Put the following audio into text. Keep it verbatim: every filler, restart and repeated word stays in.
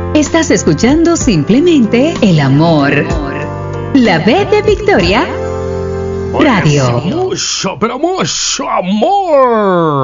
Estás escuchando simplemente el amor. La B de Victoria Radio. Mucho, pero mucho amor.